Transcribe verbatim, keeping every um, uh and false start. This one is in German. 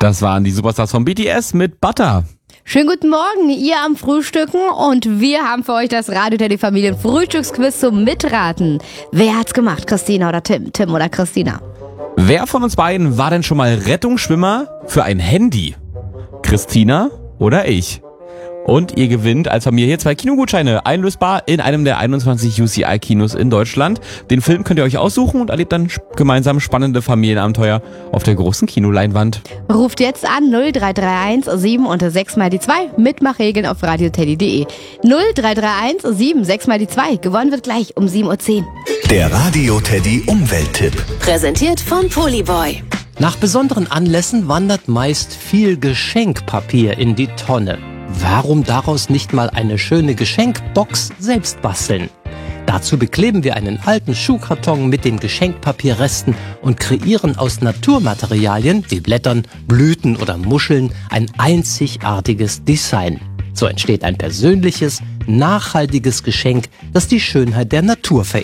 Das waren die Superstars von B T S mit Butter. Schönen guten Morgen, ihr am Frühstücken und wir haben für euch das Radio Teddy Familien Frühstücksquiz zum Mitraten. Wer hat's gemacht, Christina oder Tim? Tim oder Christina? Wer von uns beiden war denn schon mal Rettungsschwimmer für ein Handy? Christina oder ich? Und ihr gewinnt als Familie zwei Kinogutscheine, einlösbar in einem der einundzwanzig U C I-Kinos in Deutschland. Den Film könnt ihr euch aussuchen und erlebt dann gemeinsam spannende Familienabenteuer auf der großen Kinoleinwand. Ruft jetzt an null drei drei eins sieben und sechs mal die zwei. Mitmachregeln auf radioteddy punkt de. null drei drei eins sieben sechs mal die zwei. Gewonnen wird gleich um sieben Uhr zehn. Der Radio Teddy Umwelttipp. Präsentiert von Polyboy. Nach besonderen Anlässen wandert meist viel Geschenkpapier in die Tonne. Warum daraus nicht mal eine schöne Geschenkbox selbst basteln? Dazu bekleben wir einen alten Schuhkarton mit den Geschenkpapierresten und kreieren aus Naturmaterialien wie Blättern, Blüten oder Muscheln ein einzigartiges Design. So entsteht ein persönliches, nachhaltiges Geschenk, das die Schönheit der Natur verehrt.